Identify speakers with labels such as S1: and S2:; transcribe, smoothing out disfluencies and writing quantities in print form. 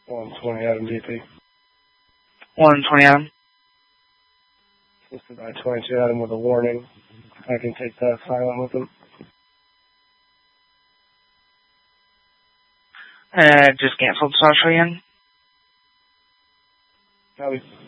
S1: 120 Adam DP.
S2: 120 Adam.
S1: Listed by 22 Adam with a warning. I can take that silent with him.
S2: Just canceled Sasha again.
S1: Copy.